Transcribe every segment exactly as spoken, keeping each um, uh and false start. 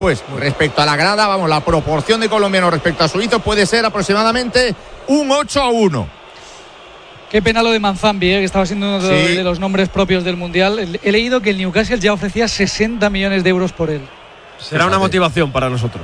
Pues respecto a la grada, vamos, la proporción de colombianos respecto a suizos puede ser aproximadamente un ocho a uno. Qué pena lo de Manzambi, ¿eh? Que estaba siendo uno de, sí. de los nombres propios del Mundial. He leído que el Newcastle ya ofrecía sesenta millones de euros por él. Será una motivación para nosotros.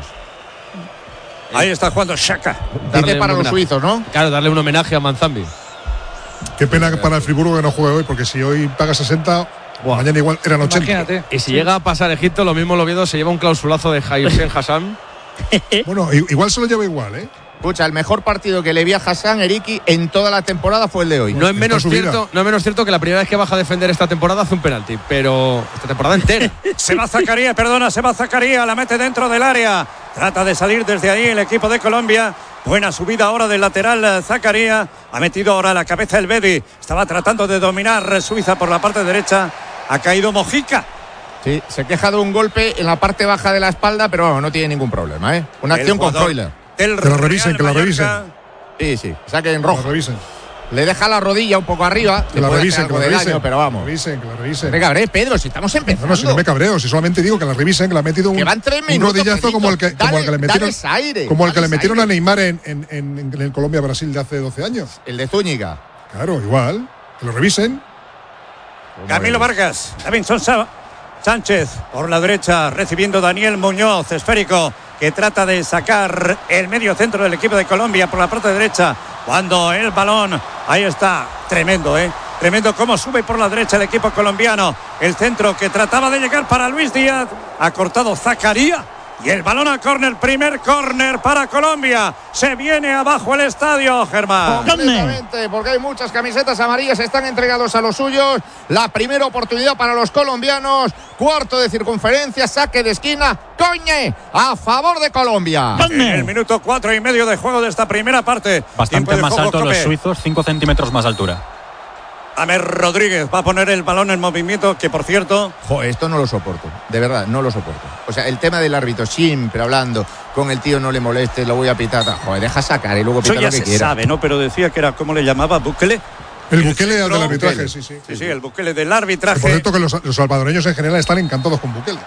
Ahí está jugando Xhaka. Dice para los suizos, ¿no? Claro, darle un homenaje a Manzambi. Qué pena que para el Friburgo que no juegue hoy, porque si hoy paga sesenta, wow, mañana igual eran ochenta. Imagínate. Y si sí. llega a pasar Egipto, lo mismo lo Oviedo se lleva un clausulazo de Hairsem Hassan. Bueno, igual se lo lleva igual, ¿eh? Escucha, el mejor partido que le vi a Hassan, Eriki, en toda la temporada fue el de hoy. No es menos cierto, no es menos cierto que la primera vez que baja a defender esta temporada hace un penalti, pero esta temporada entera. Se va Zakaria, perdona, se va Zakaria, la mete dentro del área. Trata de salir desde ahí el equipo de Colombia. Buena subida ahora del lateral Zakaria. Ha metido ahora la cabeza el Bedi. Estaba tratando de dominar Suiza por la parte derecha. Ha caído Mojica. Sí, se queja de un golpe en la parte baja de la espalda, pero bueno, no tiene ningún problema, ¿eh? Una el acción con Freuler. Que la revisen, que la revisen. Sí, sí, saquen rojo. Que la revisen. Le deja la rodilla un poco arriba. Que la revisen, que la revisen. Daño, pero vamos. Que la revisen, que la revisen. Me cabré, Pedro, si estamos empezando. No, no, si no me cabreo, si solamente digo que la revisen, que le ha metido un, que van tres minutos, un rodillazo como el que, dale, como el que le metieron, aire, como el que le metieron aire. a Neymar en, en, en, en el Colombia-Brasil de hace doce años. El de Zúñiga. Claro, igual. Que lo revisen. Camilo Vargas, Davinson Sánchez por la derecha, recibiendo Daniel Muñoz, esférico, que trata de sacar el medio centro del equipo de Colombia por la parte derecha. Cuando el balón, ahí está, tremendo, ¿eh? Tremendo cómo sube por la derecha el equipo colombiano. El centro que trataba de llegar para Luis Díaz, ha cortado Zakaria. Y el balón a córner, primer córner para Colombia. Se viene abajo el estadio, Germán. Completamente, porque hay muchas camisetas amarillas, están entregados a los suyos. La primera oportunidad para los colombianos. Cuarto de circunferencia, saque de esquina. Coñe, a favor de Colombia. En el minuto cuatro y medio de juego de esta primera parte. Bastante más alto los suizos, cinco centímetros más de altura. Amer Rodríguez va a poner el balón en movimiento, que por cierto… Joder, esto no lo soporto, de verdad, no lo soporto. O sea, el tema del árbitro, siempre hablando con el tío, no le moleste, lo voy a pitar. Joder, deja sacar y luego pita lo que quiera. Eso ya se sabe, ¿no? Pero decía que era, ¿cómo le llamaba? ¿Bukele? El Bukele del arbitraje, sí, sí. Sí, sí, el Bukele del arbitraje. Por cierto que los, los salvadoreños en general están encantados con Bukele.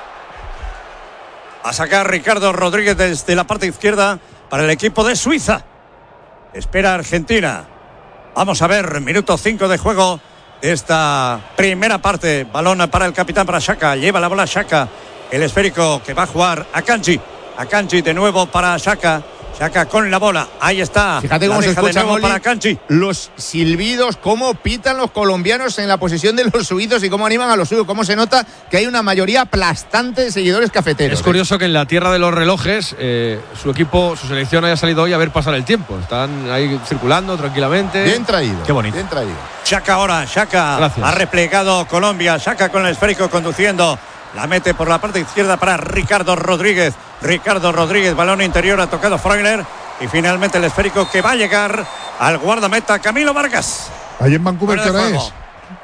A sacar Ricardo Rodríguez desde la parte izquierda para el equipo de Suiza. Espera Argentina. Vamos a ver, minuto cinco de juego de esta primera parte. Balón para el capitán, para Xhaka. Lleva la bola Xhaka. El esférico que va a jugar Akanji. Akanji de nuevo para Xhaka. Xhaka con la bola. Ahí está. Fíjate cómo se escuchan para Akanji. Los silbidos, cómo pitan los colombianos en la posición de los suizos y cómo animan a los suyos. Cómo se nota que hay una mayoría aplastante de seguidores cafeteros. Es curioso que en la tierra de los relojes eh, su equipo, su selección haya salido hoy a ver pasar el tiempo. Están ahí circulando tranquilamente. Bien traído. Qué bonito. Bien traído. Xhaka ahora. Xhaka Gracias. Ha replegado Colombia. Xhaka con el esférico conduciendo. La mete por la parte izquierda para Ricardo Rodríguez. Ricardo Rodríguez, balón interior, ha tocado Freuler. Y finalmente el esférico que va a llegar al guardameta Camilo Vargas. Ahí en Vancouver, ¿qué hora es?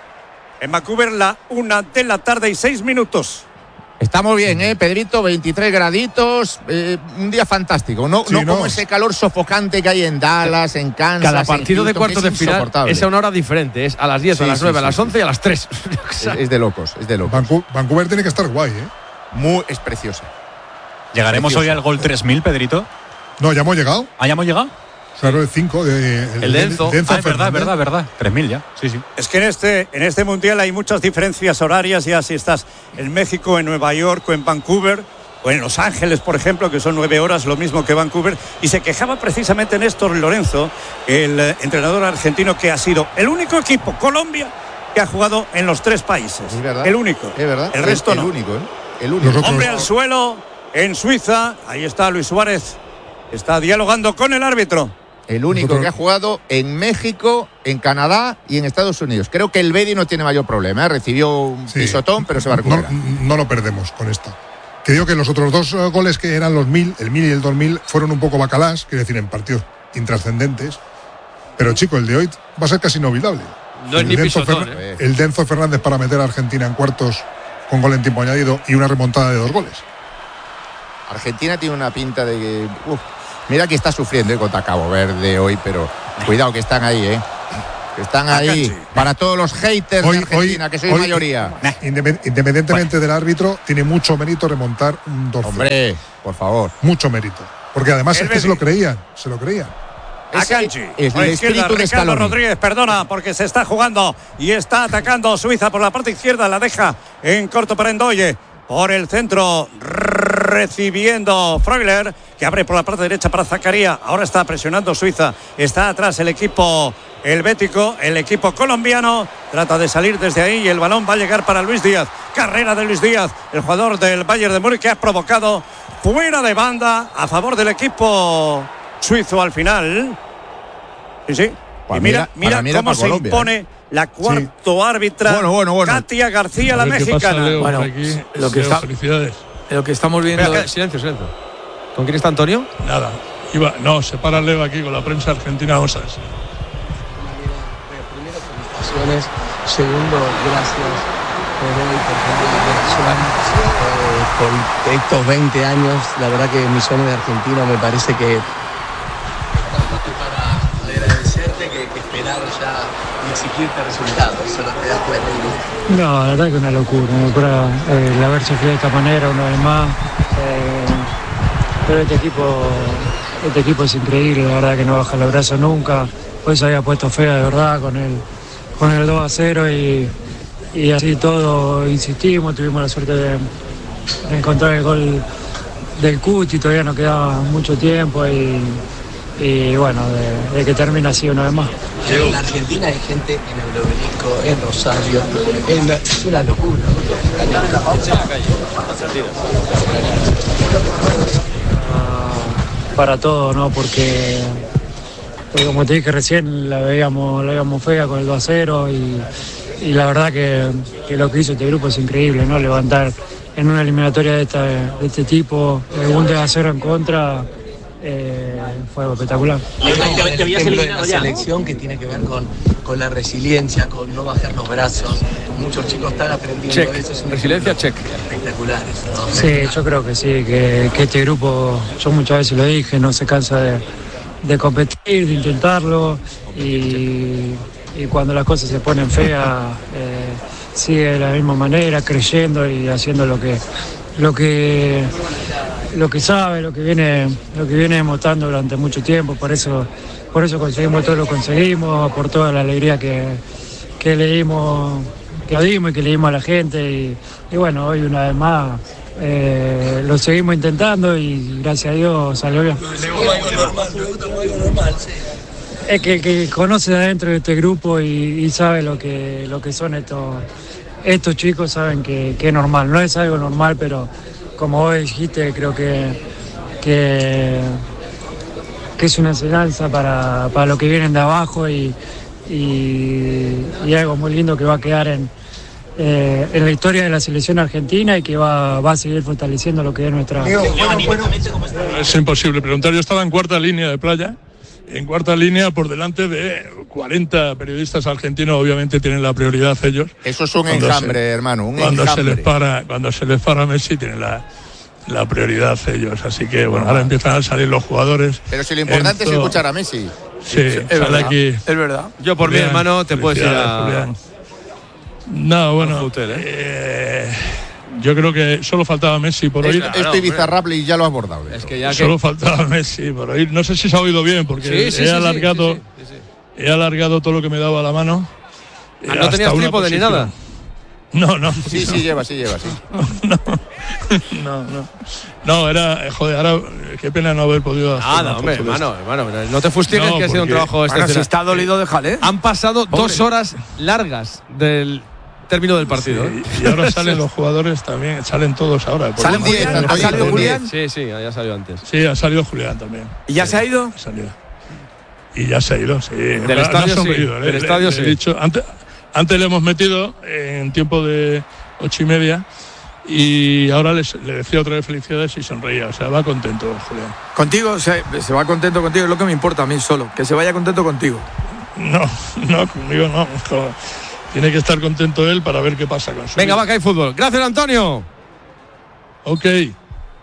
En Vancouver, la una de la tarde y seis minutos. Estamos bien, ¿eh, Pedrito? veintitrés graditos, eh, un día fantástico. No, Sí, no no. como ese calor sofocante que hay en Dallas, en Kansas. Cada partido en de Houston, cuartos que de es final insoportable. es a una hora diferente. Es a las diez, Sí, a las sí, nueve, sí, a las sí. once y a las tres. Es, es de locos, es de locos. Vancouver, Vancouver tiene que estar guay, ¿eh? Muy, es preciosa. ¿Llegaremos Precioso. hoy al gol tres mil, Pedrito? No, ya hemos llegado. ¿Ah, ya hemos llegado? Claro, el cinco. Eh, El de Enzo. Ah, es verdad, Fernández. verdad, verdad. tres mil ya. Sí, sí. Es que en este, en este mundial hay muchas diferencias horarias. Ya si estás en México, en Nueva York o en Vancouver o en Los Ángeles, por ejemplo, que son nueve horas, lo mismo que Vancouver. Y se quejaba precisamente Néstor Lorenzo, el eh, entrenador argentino, que ha sido el único equipo, Colombia, que ha jugado en los tres países. Es verdad. El único. Es verdad. El resto el, no. El único, ¿eh? El único. Nosotros- Hombre al suelo en Suiza. Ahí está Luis Suárez. Está dialogando con el árbitro. El único Nosotros- que ha jugado en México, en Canadá y en Estados Unidos. Creo que el Bedi no tiene mayor problema, ¿eh? Recibió un Sí. pisotón, pero se va a No, recuperar. no lo perdemos con esta. Que digo que los otros dos eh, goles que eran los mil, el mil y el dos mil, fueron un poco bacalás, quiero decir, en partidos intrascendentes. Pero chico, el de hoy va a ser casi inolvidable. No es El ni de Enzo pisotón, Fernan- ¿eh? El de Enzo Fernández para meter a Argentina en cuartos con gol en tiempo añadido y una remontada de dos goles. Argentina tiene una pinta de que… uf, mira que está sufriendo, ¿eh? Contra Cabo Verde hoy, pero cuidado que están ahí, ¿eh? Están ahí Akanji. para todos los haters Hoy- de Argentina, hoy- que sois hoy- mayoría. Independ- Independientemente del árbitro, tiene mucho mérito remontar un dos cero. Hombre, por favor. Mucho mérito. Porque además El es que se Betis. lo creían, se lo creían. Ese Akanji. es Por el la izquierda, espíritu de Ricardo Scaloni. Rodríguez, perdona, porque se está jugando y está atacando Suiza por la parte izquierda. La deja en corto para Endoye. Por el centro, recibiendo Freuler, que abre por la parte derecha para Zakaria. Ahora está presionando Suiza. Está atrás el equipo helvético, el equipo colombiano. Trata de salir desde ahí y el balón va a llegar para Luis Díaz. Carrera de Luis Díaz, el jugador del Bayern de Múnich, que ha provocado fuera de banda a favor del equipo suizo al final. Sí, sí. Pues y mira, mira, mira, mira cómo para se Colombia, impone la cuarto árbitra. Bueno, bueno, bueno. Katia García, la A ver qué pasa, mexicana. Leo, por Bueno, aquí. lo que Leo, está- felicidades. Lo que estamos viendo. Espera, espera, silencio, silencio. ¿Con quién está Antonio? Nada. Iba, no, se para Leo aquí con la prensa argentina, vamos a ver. Primero, felicitaciones. Segundo, gracias por hoy, por tener la versión. Eh, por estos veinte años, la verdad que mi sueño de argentino me parece que. Para agradecerte que, que esperar ya y exigirte resultados, solo te das cuenta. No, la verdad que es una locura, una locura eh, el haber sufrido de esta manera una vez más. Eh, pero este equipo, este equipo es increíble, la verdad que no baja los brazos nunca. Hoy se había puesto fea de verdad con el, con el dos a cero y, y así todo insistimos, tuvimos la suerte de, de encontrar el gol del Cuti, todavía nos quedaba mucho tiempo y, y bueno, de, de que termine así una vez más. En la Argentina hay gente en el Obelisco, en Rosario, en, es una locura. Para todo, ¿no? Porque, porque como te dije recién, la veíamos, la veíamos fea con el dos a cero y, y la verdad que, que lo que hizo este grupo es increíble, ¿no? Levantar en una eliminatoria de, esta, de este tipo, eh, un dos a cero en contra, eh, fue algo espectacular. Te habías eliminado ya. Selección que tiene que ver con, con la resiliencia, con no bajar los brazos. Muchos chicos están aprendiendo Check. eso. Es un Resiliencia, check. espectacular eso, ¿no? Sí, yo creo que sí, que, que este grupo, yo muchas veces lo dije, no se cansa de, de competir, de intentarlo y, y cuando las cosas se ponen feas, eh, sigue de la misma manera, creyendo y haciendo lo que, lo que, lo que sabe, lo que viene, lo que viene demostrando durante mucho tiempo. Por eso, por eso conseguimos todo lo que conseguimos, por toda la alegría que, que le dimos, que dimos y que le dimos a la gente y, y bueno, hoy una vez más eh, lo seguimos intentando y gracias a Dios salió bien. Es que, que conoce de adentro de este grupo y, y sabe lo que, lo que son estos, estos chicos, saben que, que es normal, no es algo normal, pero como vos dijiste, creo que, que, que es una enseñanza para, para los que vienen de abajo y, y, y algo muy lindo que va a quedar en, eh, en la historia de la selección argentina y que va, va a seguir fortaleciendo lo que es nuestra... Es imposible preguntar. Yo estaba en cuarta línea de playa. En cuarta línea, por delante de cuarenta periodistas argentinos, obviamente tienen la prioridad ellos. Eso es un Cuando enjambre, se- hermano, un cuando enjambre. se les para, cuando se les para Messi, tienen la, la prioridad ellos. Así que bueno, ahora empiezan a salir los jugadores. Pero si lo importante Enzo- es escuchar a Messi. Sí, Es sale verdad, aquí. es verdad. Yo por mi Julián, hermano te puedes ir felicidades, a... Julián. No, bueno, hotel, ¿eh? eh, yo creo que solo faltaba Messi por oír. Esto y Bizarrapli ya lo has abordado. Es que ya que... Solo faltaba Messi por oír. No sé si se ha oído bien, porque Sí, sí, sí, he sí, alargado, sí, sí, sí, sí. he alargado todo lo que me daba a la mano. Ah, eh, ¿no hasta tenías una trípode ni posición. nada? No, no. Sí, sí, lleva, sí, lleva, sí. No, no. No, era, eh, joder, ahora eh, qué pena no haber podido hacer Nada, una hombre, foto de hermano, hermano, no te fustigues, No, que ha sido un porque- trabajo Bueno, si excepcional. está dolido, déjale. Han pasado Pobre. dos horas largas del término del partido. esto. ¿eh? Sí, y ahora salen los jugadores también, salen todos ahora. por ¿Sale un diez, Julián? Antonio, ¿Ha salido un Julián? Sí, sí, ya salió antes. Sí, ha salido Julián también. ¿Y ya se ha ido? Ha salido. Y ya se ha ido, sí. Del Me ha- me ha estadio sí, sonreído, del le- le- estadio le he sí. dicho, antes, antes le hemos metido en tiempo de ocho y media y ahora les- le decía otra vez felicidades y sonreía. O sea, va contento Julián. Contigo, se, se va contento contigo, es lo que me importa a mí solo, que se vaya contento contigo. No, no, conmigo no. jo- Tiene que estar contento él para ver qué pasa con su Venga, vida. va, que hay fútbol. Gracias, Antonio. Ok.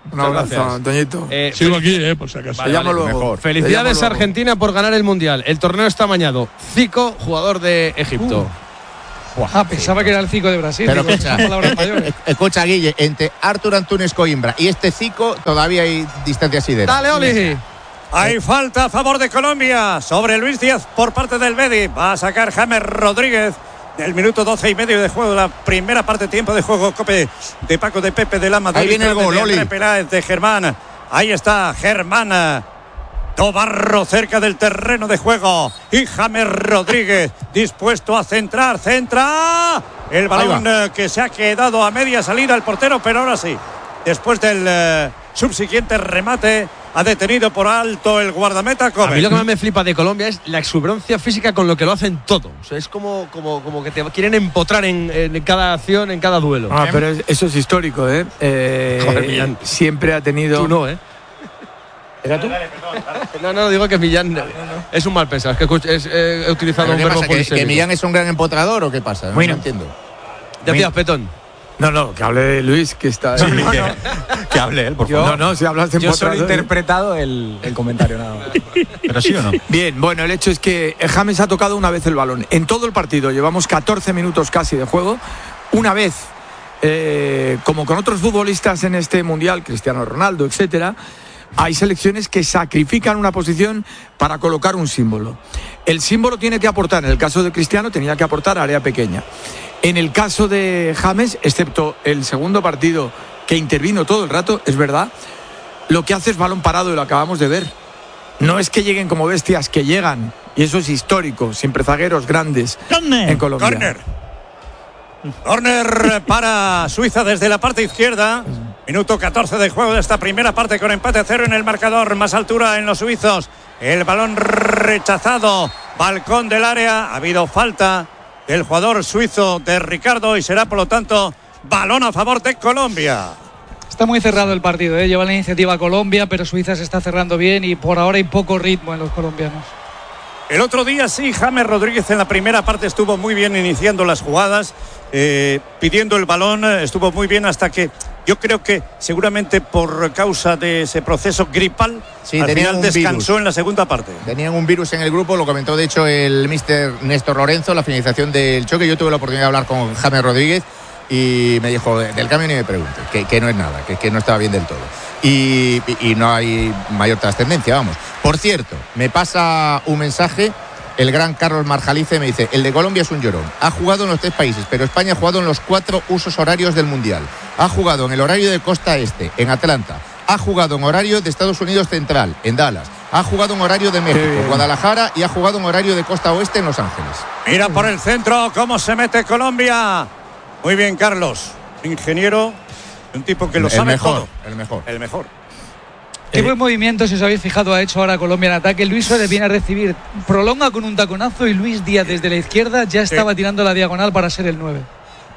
Un abrazo, gracias. Antoñito. Eh, Sigo aquí, eh, por si acaso. Te llamo luego. Mejor. Felicidades luego. Argentina por ganar el Mundial. El torneo está amañado. Zico, jugador de Egipto. Uh. Buah, ah, pensaba que era el Zico de Brasil. Pero digo, escucha, palabras mayores. escucha, Guille, entre Artur Antunes Coimbra y este Zico todavía hay distancia sideral. Dale, Oli. Hay falta a favor de Colombia sobre Luis Díaz por parte del Betis. Va a sacar James Rodríguez del minuto doce y medio de juego, la primera parte, tiempo de juego. Cope de Paco de Pepe de la Madrid. Ahí viene el gol, Oli. De Peláez, de Germán. Ahí está Germán Tobarro cerca del terreno de juego. Y James Rodríguez dispuesto a centrar. Centra. El balón eh, que se ha quedado a media salida el portero, pero ahora sí. Después del eh, subsiguiente remate, ha detenido por alto el guardameta Kobe. A mí lo que más me flipa de Colombia es la exuberancia física con lo que lo hacen todo. O sea, es como, como, como que te quieren empotrar en, en cada acción, en cada duelo. Ah, pero eso es histórico, ¿eh? eh Joder, Millán. Siempre ha tenido. Tú no, ¿eh? ¿Era tú? No, no, digo que Millán no, no. es un mal pensado. Es que es, eh, he utilizado un ¿Qué verbo pasa? ¿Que, polisémico. ¿Que Millán es un gran empotrador o qué pasa? No, Bueno. no entiendo. Decías, Petón. No, no, que hable Luis, que está. Sí, no, que, no. que hable él, por Yo, favor. no, no, si hablas en Yo solo he empotrador, ¿eh? interpretado el, el comentario nada más. Pero sí o no. Bien, bueno, el hecho es que James ha tocado una vez el balón. En todo el partido, llevamos catorce minutos casi de juego. Una vez, eh, como con otros futbolistas en este Mundial, Cristiano Ronaldo, etcétera, hay selecciones que sacrifican una posición para colocar un símbolo. El símbolo tiene que aportar, en el caso de Cristiano, tenía que aportar área pequeña. En el caso de James, excepto el segundo partido que intervino todo el rato, es verdad, lo que hace es balón parado y lo acabamos de ver. No es que lleguen como bestias, que llegan, y eso es histórico, siempre zagueros grandes en Colombia. Corner. Corner para Suiza desde la parte izquierda. Minuto catorce de juego de esta primera parte con empate a cero en el marcador. Más altura en los suizos. El balón rechazado. Balcón del área. Ha habido falta del jugador suizo de Ricardo y será por lo tanto balón a favor de Colombia. Está muy cerrado el partido, ¿eh? Lleva la iniciativa Colombia, pero Suiza se está cerrando bien y por ahora hay poco ritmo en los colombianos. El otro día sí, James Rodríguez en la primera parte estuvo muy bien iniciando las jugadas, eh, pidiendo el balón, estuvo muy bien hasta que yo creo que seguramente por causa de ese proceso gripal, sí, al final descansó virus. en la segunda parte. Tenían un virus en el grupo, lo comentó de hecho el míster Néstor Lorenzo, la finalización del choque. Yo tuve la oportunidad de hablar con James Rodríguez y me dijo, del cambio ni me pregunte, que, que no es nada, que, que no estaba bien del todo. Y, y, y no hay mayor trascendencia, vamos. Por cierto, me pasa un mensaje el gran Carlos Marjalice, me dice, el de Colombia es un llorón. Ha jugado en los tres países, pero España ha jugado en los cuatro usos horarios del Mundial. Ha jugado en el horario de Costa Este, en Atlanta. Ha jugado en horario de Estados Unidos Central, en Dallas. Ha jugado en horario de México, en Guadalajara, y ha jugado en horario de Costa Oeste, en Los Ángeles. Mira por el centro cómo se mete Colombia. Muy bien, Carlos. Ingeniero, un tipo que lo el sabe mejor, todo. El mejor. El mejor. Qué Eh. buen movimiento, si os habéis fijado, ha hecho ahora Colombia en ataque. Luis Suárez viene a recibir, prolonga con un taconazo y Luis Díaz desde la izquierda ya estaba Sí. tirando la diagonal para ser el nueve.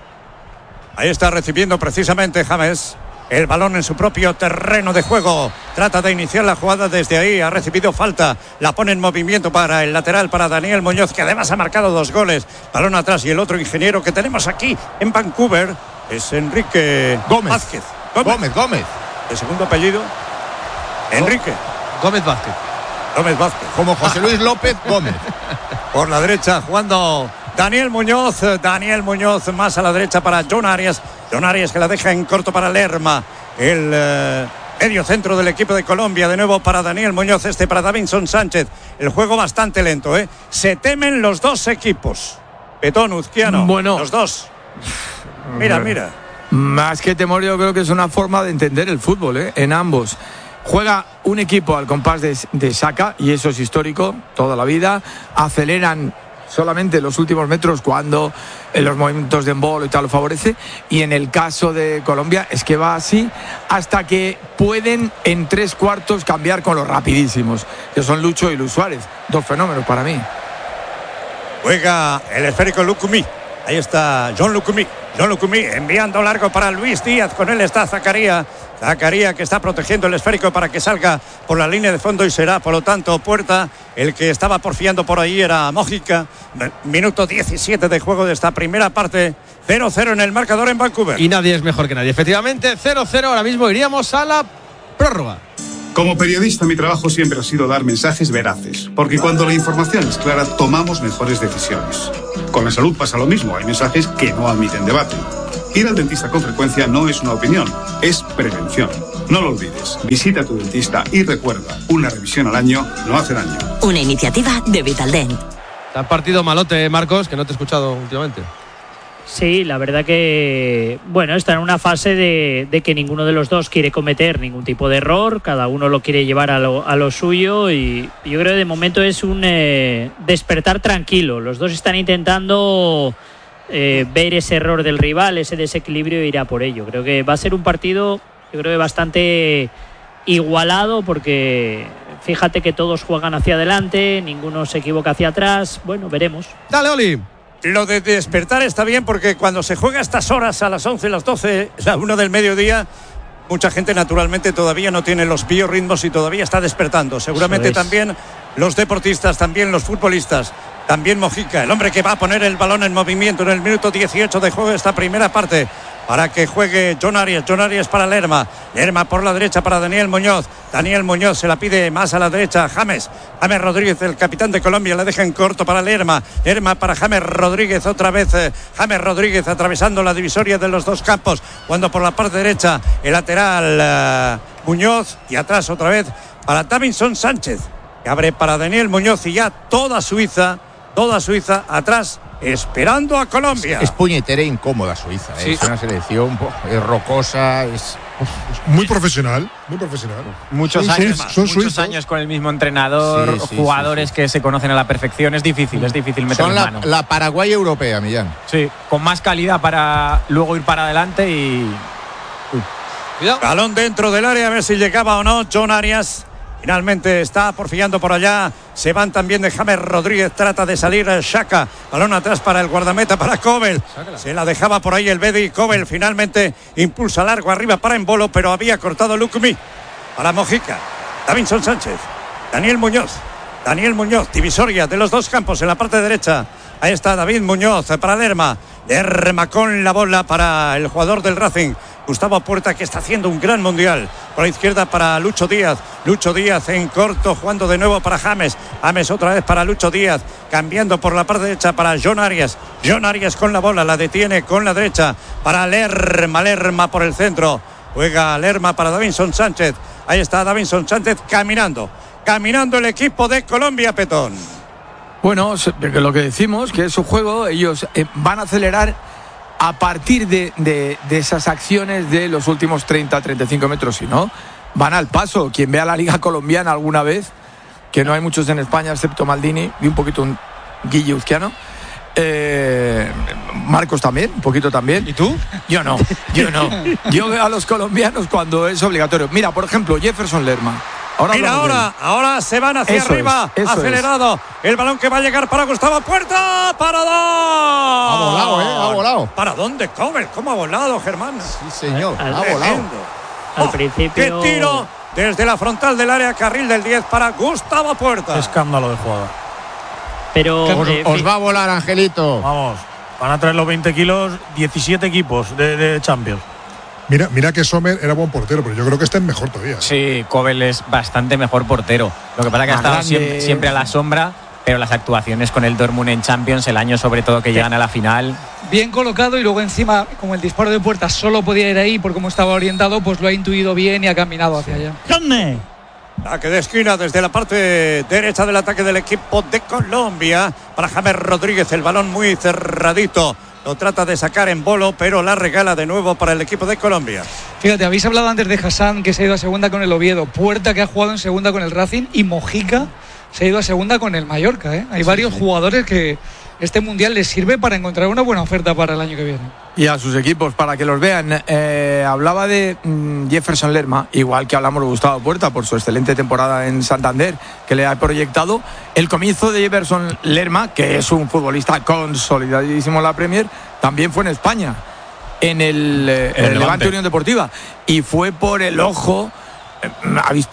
Ahí está recibiendo precisamente James el balón en su propio terreno de juego. Trata de iniciar la jugada desde ahí. Ha recibido falta. La pone en movimiento para el lateral, para Daniel Muñoz, que además ha marcado dos goles. Balón atrás y el otro ingeniero que tenemos aquí en Vancouver es Enrique Gómez. Vázquez. Gómez, Gómez. El segundo apellido, Enrique Gómez Vázquez. Gómez Vázquez. Como José Luis López Gómez. Por la derecha jugando Daniel Muñoz. Daniel Muñoz más a la derecha para John Arias. John Arias que la deja en corto para Lerma. El eh, medio centro del equipo de Colombia. De nuevo para Daniel Muñoz. Este para Davinson Sánchez. El juego bastante lento, ¿eh? Se temen los dos equipos. Petón, Uzquiano. Bueno. Los dos. Mira, mira. Más que temor, yo creo que es una forma de entender el fútbol, ¿eh? En ambos. Juega un equipo al compás de, de Saka, y eso es histórico, toda la vida. Aceleran solamente los últimos metros cuando en los movimientos de embolo y tal lo favorece. Y en el caso de Colombia es que va así hasta que pueden en tres cuartos cambiar con los rapidísimos, que son Lucho y Luis Suárez. Dos fenómenos para mí. Juega el esférico Lucumí. Ahí está John Lucumí. John Lucumí enviando largo para Luis Díaz. Con él está Zakaria. Zakaria que está protegiendo el esférico para que salga por la línea de fondo y será, por lo tanto, Puerta. El que estaba porfiando por ahí era Mójica. Minuto diecisiete de juego de esta primera parte. cero cero en el marcador en Vancouver. Y nadie es mejor que nadie. Efectivamente, cero cero. Ahora mismo iríamos a la Prórroga. Como periodista, mi trabajo siempre ha sido dar mensajes veraces, porque cuando la información es clara, tomamos mejores decisiones. Con la salud pasa lo mismo, hay mensajes que no admiten debate. Ir al dentista con frecuencia no es una opinión, es prevención. No lo olvides, visita a tu dentista y recuerda, una revisión al año no hace daño. Una iniciativa de Vitaldent. Te has partido malote, Marcos, que no te he escuchado últimamente. Sí, la verdad que, bueno, está en una fase de, de que ninguno de los dos quiere cometer ningún tipo de error, cada uno lo quiere llevar a lo, a lo suyo y yo creo que de momento es un eh, despertar tranquilo. Los dos están intentando eh, ver ese error del rival, ese desequilibrio e ir a por ello. Creo que va a ser un partido, yo creo que bastante igualado porque fíjate que todos juegan hacia adelante, ninguno se equivoca hacia atrás. Bueno, veremos. Dale, Oli. Lo de despertar está bien porque cuando se juega a estas horas, a las once, las doce, la una del mediodía, mucha gente naturalmente todavía no tiene los biorritmos y todavía está despertando. Seguramente también los deportistas, también los futbolistas, también Mojica, el hombre que va a poner el balón en movimiento en el minuto dieciocho de juego de esta primera parte. Para que juegue Jon Arias, Jon Arias para Lerma, Lerma por la derecha para Daniel Muñoz, Daniel Muñoz se la pide más a la derecha, James, James Rodríguez, el capitán de Colombia, la deja en corto para Lerma, Lerma para James Rodríguez, otra vez eh, James Rodríguez atravesando la divisoria de los dos campos, cuando por la parte derecha el lateral eh, Muñoz y atrás otra vez para Davinson Sánchez, que abre para Daniel Muñoz y ya toda Suiza, toda Suiza atrás, esperando a Colombia. Es, es puñetera e incómoda Suiza, ¿eh? Sí. Es una selección es rocosa, es, es muy profesional, muy profesional. Muchos son, años, son, son muchos suizos. años con el mismo entrenador, sí, sí, sí, jugadores sí. que se conocen a la perfección, es difícil, es difícil meterle la, mano. La Paraguay europea, Millán. Sí, con más calidad para luego ir para adelante y Uy. Cuidado. Balón dentro del área, a ver si llegaba o no Jon Arias. Finalmente está porfiando por allá. Se van también de James Rodríguez. Trata de salir Xhaka. Balón atrás para el guardameta, para Kobel. Se la dejaba por ahí el Bedi. Kobel finalmente impulsa largo arriba para Embolo, pero había cortado Lukumi. Para Mojica. Davinson Sánchez. Daniel Muñoz. Daniel Muñoz. Divisoria de los dos campos en la parte derecha. Ahí está David Muñoz para Lerma. Lerma con la bola para el jugador del Racing. Gustavo Puerta, que está haciendo un gran mundial. Por la izquierda para Lucho Díaz. Lucho Díaz en corto, jugando de nuevo para James. James otra vez para Lucho Díaz. Cambiando por la parte derecha para Jon Arias. Jon Arias con la bola, la detiene con la derecha para Lerma. Lerma por el centro. Juega Lerma para Davinson Sánchez. Ahí está Davinson Sánchez caminando. Caminando el equipo de Colombia, Petón. Bueno, lo que decimos, que es su juego, ellos van a acelerar a partir de, de, de esas acciones de los últimos treinta a treinta y cinco metros, si no, van al paso. Quien vea la liga colombiana alguna vez, que no hay muchos en España excepto Maldini y un poquito un Guille Uzquiano, eh, Marcos también, un poquito también. ¿Y tú? Yo no, yo no. Yo veo a los colombianos cuando es obligatorio. Mira, por ejemplo, Jefferson Lerma. Ahora Mira, ahora, ahora se van hacia eso arriba, es, acelerado. Es. El balón que va a llegar para Gustavo Puerta. ¡Para dos! Ha volado, ¿eh? Ha volado. ¿Para dónde, Kobel? ¿Cómo ha volado, Germán? Sí, señor, al, ha volado. Al oh, principio. ¡Qué tiro! Desde la frontal del área, carril del diez para Gustavo Puerta. Qué escándalo de jugada. Pero os, eh, os va a volar, Angelito. Vamos, van a traer los veinte kilos, diecisiete equipos de, de Champions. Mira, mira que Sommer era buen portero, pero yo creo que este es mejor todavía. Sí, Kobel es bastante mejor portero. Lo que pasa es que ha estado siempre, siempre a la sombra, pero las actuaciones con el Dortmund en Champions, el año sobre todo que llegan a la final. Bien colocado y luego encima, como el disparo de Puerta solo podía ir ahí por cómo estaba orientado, pues lo ha intuido bien y ha caminado hacia allá. ¿Dónde? Saque de esquina desde la parte derecha del ataque del equipo de Colombia para James Rodríguez. El balón muy cerradito. Lo trata de sacar Embolo, pero la regala de nuevo para el equipo de Colombia. Fíjate, habéis hablado antes de Hassan, que se ha ido a segunda con el Oviedo, Puerta, que ha jugado en segunda con el Racing, y Mojica se ha ido a segunda con el Mallorca, ¿eh? Hay sí, varios sí. jugadores que este Mundial les sirve para encontrar una buena oferta para el año que viene. Y a sus equipos, para que los vean. Eh, hablaba de mmm, Jefferson Lerma, igual que hablamos de Gustavo Puerta por su excelente temporada en Santander, que le ha proyectado. El comienzo de Jefferson Lerma, que es un futbolista consolidadísimo en la Premier, también fue en España, en el, eh, el Levante. Levante Unión Deportiva, y fue por el ojo eh, avispado